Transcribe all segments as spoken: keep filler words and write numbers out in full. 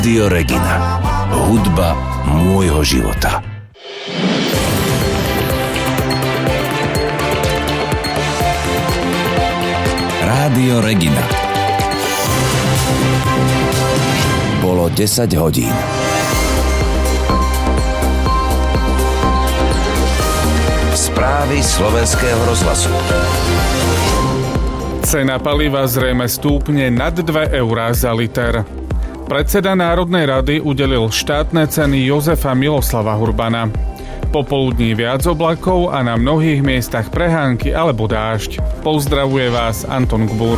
Rádio Regina. Hudba môjho života. Rádio Regina. Bolo desať hodín. Správy slovenského rozhlasu. Cena paliva zrejme stúpne nad dve eurá za liter. Predseda Národnej rady udelil štátne ceny Jozefa Miloslava Hurbana. Popoludní viac oblakov a na mnohých miestach prehánky alebo dážď. Pozdravuje vás Anton Gbur.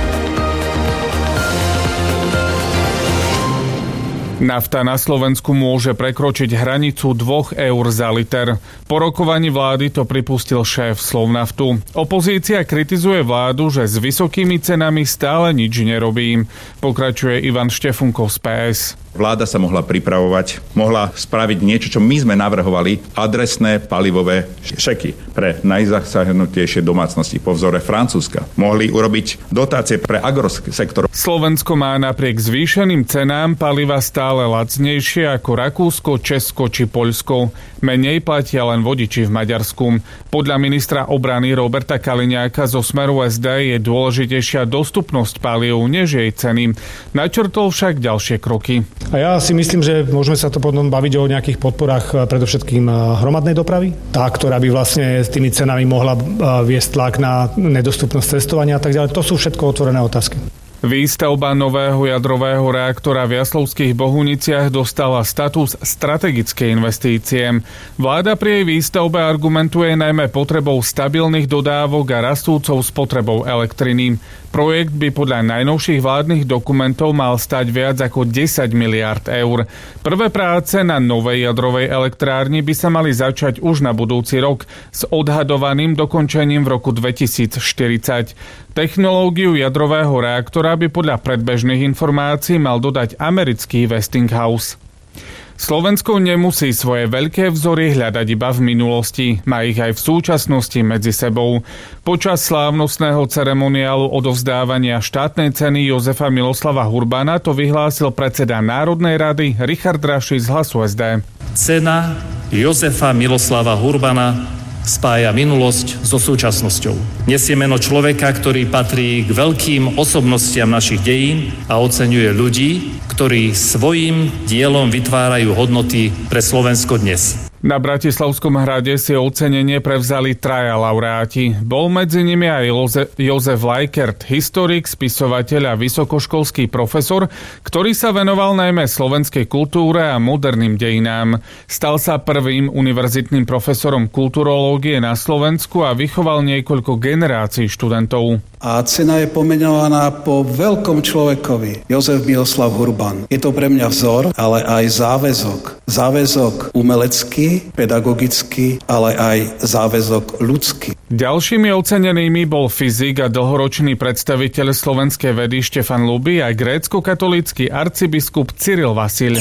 Nafta na Slovensku môže prekročiť hranicu dvoch eur za liter. Po rokovaní vlády to pripustil šéf Slovnaftu. Opozícia kritizuje vládu, že s vysokými cenami stále nič nerobí. Pokračuje Ivan Štefunkov z pé es. Vláda sa mohla pripravovať, mohla spraviť niečo, čo my sme navrhovali, adresné palivové šeky pre najzasahnutejšie domácnosti po vzore Francúzska. Mohli urobiť dotácie pre agrosektor. Slovensko má napriek zvýšeným cenám paliva stále lacnejšie ako Rakúsko, Česko či Poľsko. Menej platia len vodiči v Maďarsku. Podľa ministra obrany Roberta Kaliňáka zo Smeru es dé je dôležitejšia dostupnosť palív než jej ceny. Načrtol však ďalšie kroky. A ja si myslím, že môžeme sa to potom baviť o nejakých podporách predovšetkým hromadnej dopravy. Tá, ktorá by vlastne s tými cenami mohla viesť tlak na nedostupnosť cestovania a tak ďalej. To sú všetko otvorené otázky. Výstavba nového jadrového reaktora v Jaslovských Bohuniciach dostala status strategickej investície. Vláda pri jej výstavbe argumentuje najmä potrebou stabilných dodávok a rastúcou spotrebou elektriny. Projekt by podľa najnovších vládnych dokumentov mal stať viac ako desať miliárd eur. Prvé práce na novej jadrovej elektrárni by sa mali začať už na budúci rok s odhadovaným dokončením v roku dvetisícštyridsať. Technológiu jadrového reaktora by podľa predbežných informácií mal dodať americký Westinghouse. Slovensko nemusí svoje veľké vzory hľadať iba v minulosti, má ich aj v súčasnosti medzi sebou. Počas slávnostného ceremoniálu odovzdávania štátnej ceny Jozefa Miloslava Hurbana to vyhlásil predseda Národnej rady Richard Raši z Hlasu es dé. Cena Jozefa Miloslava Hurbana spája minulosť so súčasnosťou. Nesie meno človeka, ktorý patrí k veľkým osobnostiam našich dejín a oceňuje ľudí, ktorí svojím dielom vytvárajú hodnoty pre Slovensko dnes. Na Bratislavskom hrade si ocenenie prevzali traja laureáti. Bol medzi nimi aj Jozef Lajkert, historik, spisovateľ a vysokoškolský profesor, ktorý sa venoval najmä slovenskej kultúre a moderným dejinám. Stal sa prvým univerzitným profesorom kulturológie na Slovensku a vychoval niekoľko generácií študentov. A cena je pomenovaná po veľkom človekovi, Jozef Miloslav Hurban. Je to pre mňa vzor, ale aj záväzok. Záväzok umelecký, pedagogický, ale aj záväzok ľudský. Ďalšími ocenenými bol fyzik a dlhoročný predstaviteľ slovenskej vedy Štefan Luby a grécko-katolícky arcibiskup Cyril Vasil.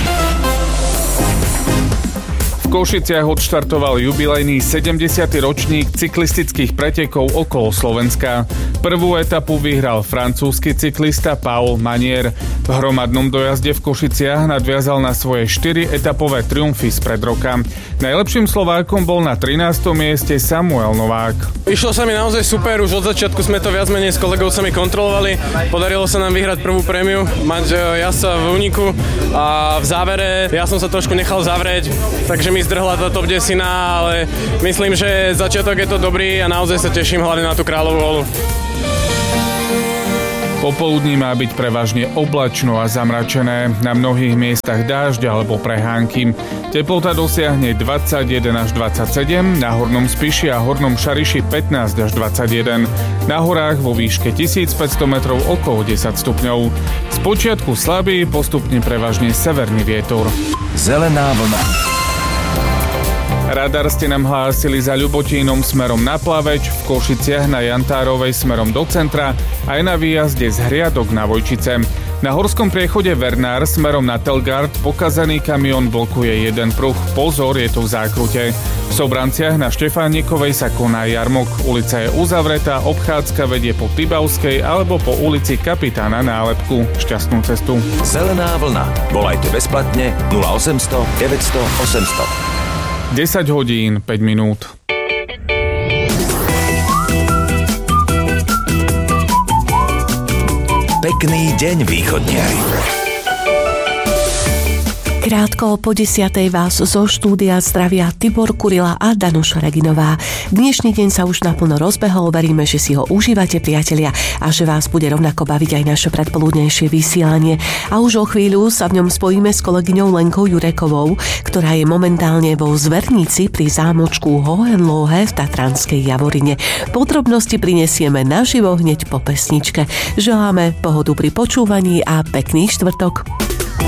V Košiciach odštartoval jubilejný sedemdesiaty ročník cyklistických pretekov okolo Slovenska. Prvú etapu vyhral francúzsky cyklista Paul Manier. V hromadnom dojazde v Košiciach nadviazal na svoje štyri etapové triumfy spred roka. Najlepším Slovákom bol na trinástom mieste Samuel Novák. Išlo sa mi naozaj super, už od začiatku sme to viac menej s kolegovcami kontrolovali. Podarilo sa nám vyhrať prvú prémiu, mať jazdca v úniku a v závere ja som sa trošku nechal zavrieť, takže mi zdrhla tá top desina, ale myslím, že začiatok je to dobrý a naozaj sa teším hlavne na tú kráľovú holu. Popoludní má byť prevažne oblačno a zamračené, na mnohých miestach dážď alebo prehánky. Teplota dosiahne dvadsaťjeden až dvadsaťsedem, na Hornom Spiši a Hornom Šariši pätnásť až dvadsaťjeden, na horách vo výške tisícpäťsto metrov okolo desať stupňov. Spočiatku slabý, postupne prevažne severný vietor. Zelená vlna. Radar ste nám hlásili za Ľubotínom smerom na Plaveč, v Košiciach na Jantárovej smerom do centra, aj na výjazde z Hriadok na Vojčice. Na horskom priechode Vernár smerom na Telgard pokazaný kamión blokuje jeden pruh. Pozor, je to v zákrute. V Sobranciach na Štefánikovej sa koná jarmok. Ulica je uzavretá, obchádzka vedie po Tybavskej alebo po ulici Kapitána Nálepku. Šťastnú cestu. Zelená vlna. Volajte bezplatne nula osemsto deväťsto osemsto. desať hodín päť minút. Pekný deň, východniari. Krátko po desiatej vás zo štúdia zdravia Tibor Kurila a Danuša Reginová. Dnešný deň sa už naplno rozbehol, veríme, že si ho užívate, priatelia, a že vás bude rovnako baviť aj naše predpoludnejšie vysielanie. A už o chvíľu sa v ňom spojíme s kolegyňou Lenkou Jurekovou, ktorá je momentálne vo Zvernici pri zámočku Hohenlohe v Tatranskej Javorine. Podrobnosti prinesieme naživo hneď po pesničke. Želáme pohodu pri počúvaní a pekný štvrtok.